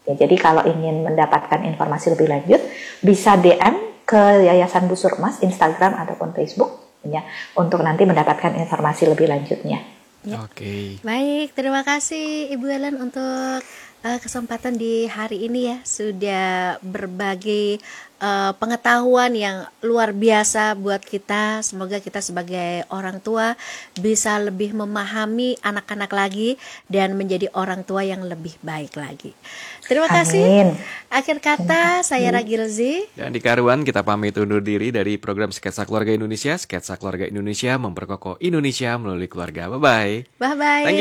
Ya, jadi kalau ingin mendapatkan informasi lebih lanjut, bisa DM ke Yayasan Busur Emas, Instagram ataupun Facebook, ya, untuk nanti mendapatkan informasi lebih lanjutnya. Ya. Oke. Baik, terima kasih Ibu Ellen untuk kesempatan di hari ini ya, sudah berbagi pengetahuan yang luar biasa buat kita. Semoga kita sebagai orang tua bisa lebih memahami anak-anak lagi dan menjadi orang tua yang lebih baik lagi. Terima kasih. Amin. Akhir kata, saya Ragilzi. Dan di Karuan kita pamit undur diri dari program Sketsa Keluarga Indonesia. Sketsa Keluarga Indonesia memperkokoh Indonesia melalui keluarga. Bye-bye. Bye-bye.